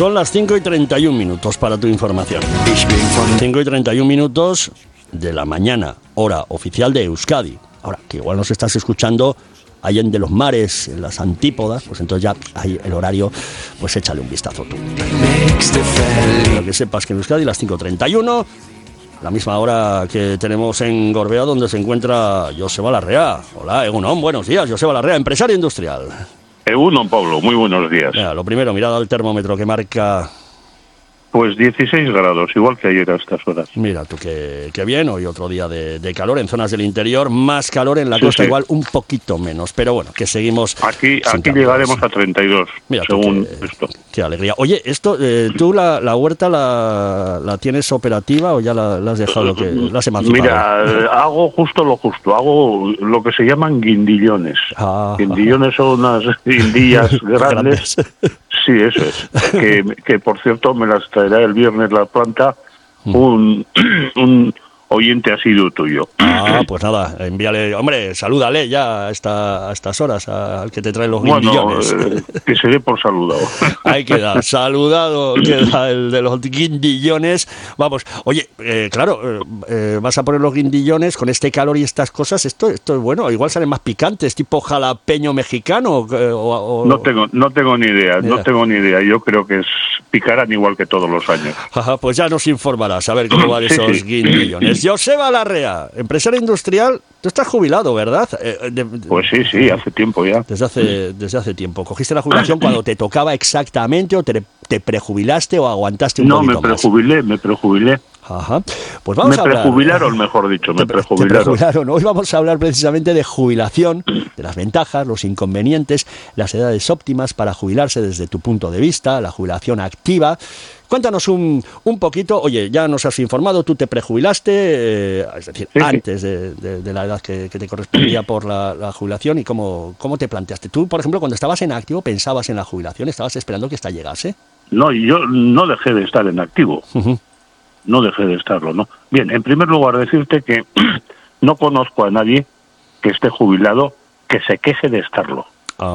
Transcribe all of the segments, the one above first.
Son las 5:31 para tu información. 5:31 de la mañana, hora oficial de Euskadi. Ahora, que igual nos estás escuchando allá en de los mares, en las antípodas, pues entonces ya ahí el horario, pues échale un vistazo tú. Pero que sepas que en Euskadi las 5:31, la misma hora que tenemos en Gorbea, donde se encuentra Joseba Larrea. Hola, Egunon, buenos días, Joseba Larrea, empresario industrial. Egunon, Pablo, muy buenos días. Mira, lo primero, mirad al termómetro que marca... Pues 16 grados, igual que ayer a estas horas. Mira tú, qué bien, hoy otro día de calor en zonas del interior, más calor en la costa, igual un poquito menos, pero bueno, que seguimos... Aquí llegaremos a 32, mira, según esto. Qué alegría. Oye, esto, ¿tú la huerta la tienes operativa o ya la has dejado, que la has emancipado? Mira, hago justo lo justo, hago lo que se llaman guindillones. Guindillones son unas guindillas grandes. Sí, eso es. Que por cierto me las traerá el viernes la planta un oyente asiduo tuyo. Pues nada, envíale, hombre, salúdale ya a estas horas al que te trae los guindillones. Bueno, que se dé por saludado. Ahí queda, saludado queda el de los guindillones. Vamos, oye, claro, vas a poner los guindillones con este calor y estas cosas, esto es bueno, igual salen más picantes, tipo jalapeño mexicano. No tengo ni idea, no tengo ni idea. Yo creo que picarán igual que todos los años. Pues ya nos informarás a ver cómo van esos guindillones. Joseba Larrea, empresario industrial, tú estás jubilado, ¿verdad? Pues sí, hace tiempo ya. Desde hace tiempo. ¿Cogiste la jubilación cuando te tocaba exactamente o te prejubilaste o aguantaste un poquito más? No, me prejubilé. Ajá. Pues vamos a hablar. Prejubilaron, mejor dicho, me prejubilaron. Hoy vamos a hablar precisamente de jubilación, de las ventajas, los inconvenientes, las edades óptimas para jubilarse desde tu punto de vista, la jubilación activa. Cuéntanos un poquito, oye, ya nos has informado, tú te prejubilaste, es decir, antes de la edad que te correspondía por la jubilación, y cómo te planteaste. Tú, por ejemplo, cuando estabas en activo, ¿pensabas en la jubilación? ¿Estabas esperando que esta llegase? No, yo no dejé de estar en activo. No dejé de estarlo, ¿no? Bien, en primer lugar decirte que no conozco a nadie que esté jubilado que se queje de estarlo.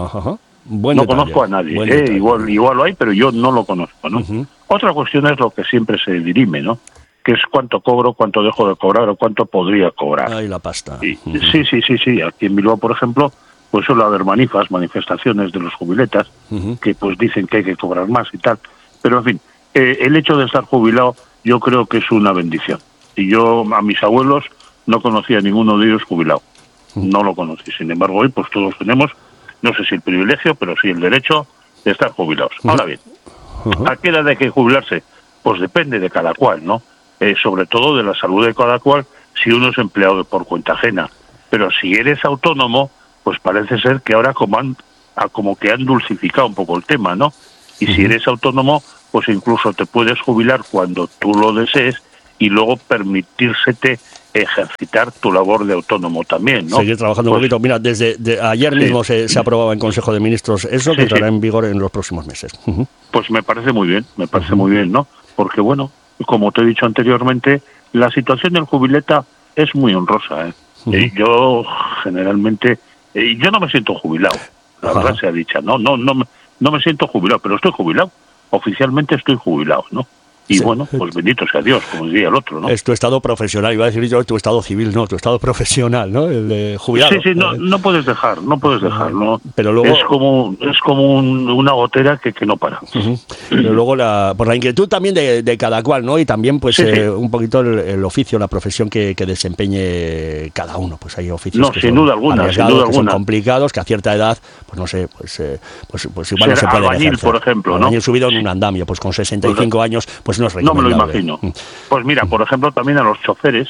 Buen detalle, conozco a nadie, igual lo hay, pero yo no lo conozco, ¿no? Otra cuestión es lo que siempre se dirime, ¿no? Que es cuánto cobro, cuánto dejo de cobrar o cuánto podría cobrar. Ay, la pasta. Sí. Aquí en Bilbao, por ejemplo, pues suele haber manifestaciones de los jubiletas que pues dicen que hay que cobrar más y tal. Pero en fin, el hecho de estar jubilado yo creo que es una bendición. Y yo a mis abuelos no conocía a ninguno de ellos jubilado. No lo conocí. Sin embargo, hoy pues todos tenemos, no sé si el privilegio, pero sí el derecho de estar jubilados. Ahora bien, ¿a qué edad hay que jubilarse? Pues depende de cada cual, ¿no? Sobre todo de la salud de cada cual, si uno es empleado por cuenta ajena. Pero si eres autónomo, pues parece ser que ahora como que han dulcificado un poco el tema, ¿no? Y si eres autónomo, pues incluso te puedes jubilar cuando tú lo desees y luego permitírsete ejercitar tu labor de autónomo también, ¿no? Seguir trabajando un poquito. Mira, desde ayer mismo se aprobaba en Consejo de Ministros eso, que entrará en vigor en los próximos meses. Pues me parece muy bien, ¿no? Porque, bueno, como te he dicho anteriormente, la situación del jubileta es muy honrosa, yo generalmente, yo no me siento jubilado, la verdad sea dicha, no me siento jubilado, pero estoy jubilado. Oficialmente estoy jubilado, ¿no? Y bueno, pues bendito sea Dios, como diría el otro, ¿no? Es tu estado profesional, iba a decir yo tu estado civil, no, tu estado profesional, ¿no? El de jubilado. Sí, no puedes dejar, ¿no? Pero luego... Es como una gotera que no para. Pero luego por la inquietud también de cada cual, ¿no? Y también pues un poquito el oficio, la profesión que desempeñe cada uno. Pues hay oficios que sin duda alguna, son complicados, que a cierta edad, pues no sé, pues igual no se puede albañil, ejercer. por ejemplo, ¿no? Albañil subido en un andamio, pues con 65 años, pues no es recomendable. No me lo imagino. Pues mira, por ejemplo, también a los choferes,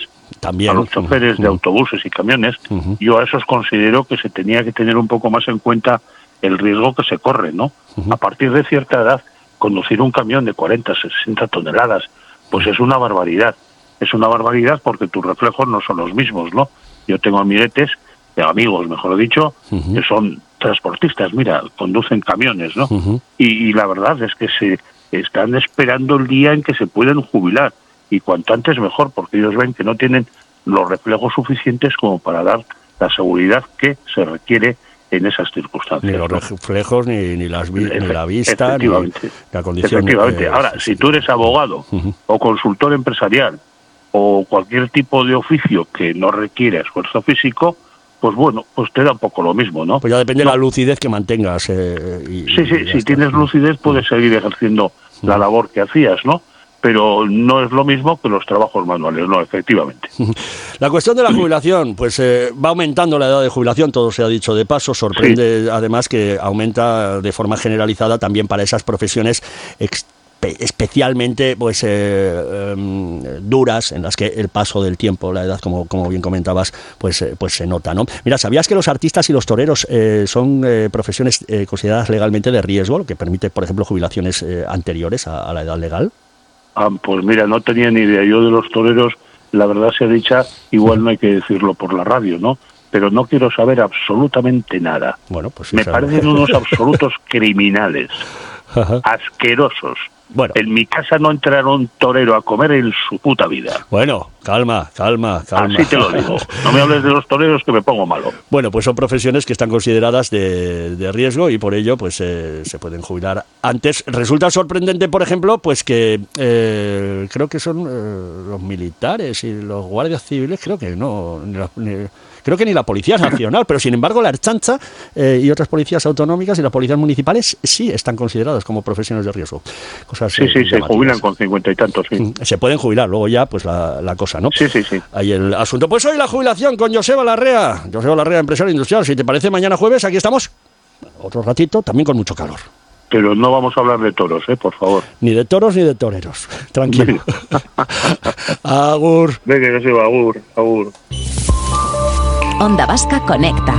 de autobuses y camiones, yo a esos considero que se tenía que tener un poco más en cuenta el riesgo que se corre, ¿no? A partir de cierta edad, conducir un camión de 40, 60 toneladas, pues es una barbaridad. Es una barbaridad porque tus reflejos no son los mismos, ¿no? Yo tengo amiguetes, amigos, mejor dicho, que son transportistas, mira, conducen camiones, ¿no? Y la verdad es que se están esperando el día en que se pueden jubilar, y cuanto antes mejor, porque ellos ven que no tienen los reflejos suficientes como para dar la seguridad que se requiere en esas circunstancias. Ni los reflejos, ni la vista, ni la condición. Efectivamente. Ahora, si tú eres abogado o consultor empresarial o cualquier tipo de oficio que no requiere esfuerzo físico, pues bueno, pues te da un poco lo mismo, ¿no? Pues ya depende de la lucidez que mantengas. Si tienes lucidez puedes seguir ejerciendo la labor que hacías, ¿no? Pero no es lo mismo que los trabajos manuales, no, efectivamente. La cuestión de la jubilación, pues va aumentando la edad de jubilación, todo se ha dicho de paso, sorprende además que aumenta de forma generalizada también para esas profesiones especialmente pues duras, en las que el paso del tiempo, la edad, como bien comentabas, pues se nota, ¿no? Mira, ¿sabías que los artistas y los toreros son profesiones consideradas legalmente de riesgo, lo que permite, por ejemplo, jubilaciones anteriores a la edad legal? Pues mira, no tenía ni idea. Yo de los toreros, la verdad sea dicha, igual no hay que decirlo por la radio, ¿no? Pero no quiero saber absolutamente nada. Bueno, pues me parecen unos absolutos criminales, asquerosos. Bueno. En mi casa no entrará un torero a comer en su puta vida. Bueno, calma. Así te lo digo. No me hables de los toreros que me pongo malo. Bueno, pues son profesiones que están consideradas de riesgo y por ello pues se pueden jubilar antes. Resulta sorprendente, por ejemplo, pues que creo que son los militares y los guardias civiles, creo que no... Creo que ni la Policía Nacional, pero sin embargo la Ertzaintza y otras policías autonómicas y las policías municipales sí están consideradas como profesiones de riesgo. Cosas sí, se jubilan con 50 y tantos, sí. Se pueden jubilar, luego ya pues la cosa, ¿no? Sí. Ahí el asunto. Pues hoy la jubilación con Joseba Larrea, empresario industrial. Si te parece, mañana jueves, aquí estamos, otro ratito, también con mucho calor. Pero no vamos a hablar de toros, por favor. Ni de toros ni de toreros. Tranquilo. Agur. Venga, Joseba, agur. Onda Vasca Conecta.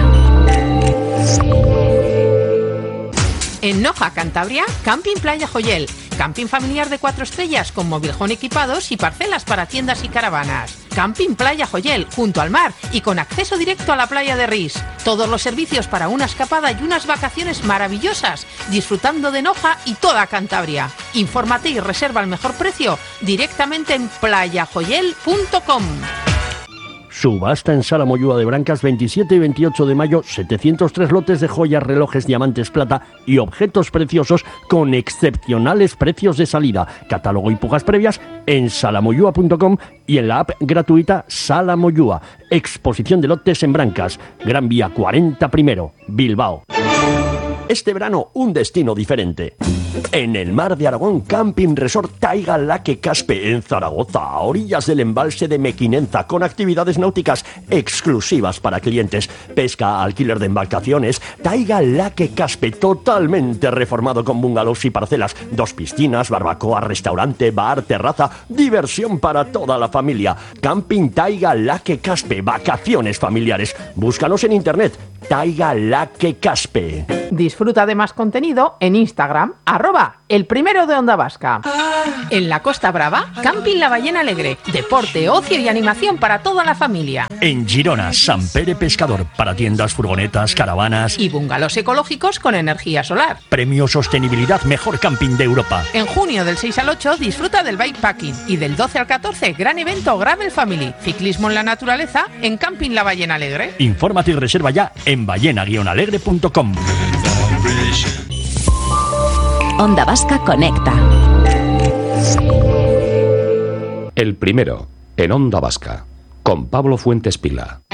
En Noja, Cantabria, Camping Playa Joyel. Camping familiar de 4 estrellas con mobilhome equipados y parcelas para tiendas y caravanas. Camping Playa Joyel, junto al mar y con acceso directo a la playa de Ris. Todos los servicios para una escapada y unas vacaciones maravillosas, disfrutando de Noja y toda Cantabria. Infórmate y reserva al mejor precio directamente en playajoyel.com. Subasta en Sala Moyúa de Brancas, 27 y 28 de mayo, 703 lotes de joyas, relojes, diamantes, plata y objetos preciosos con excepcionales precios de salida. Catálogo y pujas previas en salamoyúa.com y en la app gratuita Sala Moyúa. Exposición de lotes en Brancas, Gran Vía 40 primero, Bilbao. Este verano, un destino diferente. En el mar de Aragón, Camping Resort Taiga Laque Caspe, en Zaragoza, a orillas del embalse de Mequinenza, con actividades náuticas exclusivas para clientes, pesca, alquiler de embarcaciones. Taiga Laque Caspe, totalmente reformado con bungalows y parcelas, 2 piscinas, barbacoa, restaurante, bar, terraza, diversión para toda la familia. Camping Taiga Laque Caspe, vacaciones familiares. Búscanos en internet, Taiga Laque Caspe. Disfruta de más contenido en Instagram, @elprimero de Onda Vasca. En la Costa Brava, Camping La Ballena Alegre. Deporte, ocio y animación para toda la familia. En Girona, Sant Pere Pescador, para tiendas, furgonetas, caravanas y bungalows ecológicos con energía solar. Premio Sostenibilidad Mejor Camping de Europa. En junio del 6 al 8 disfruta del bikepacking y del 12 al 14 gran evento Gravel Family. Ciclismo en la naturaleza en Camping La Ballena Alegre. Infórmate y reserva ya en ballena-alegre.com. Onda Vasca Conecta. El primero, en Onda Vasca, con Pablo Fuentes Pila.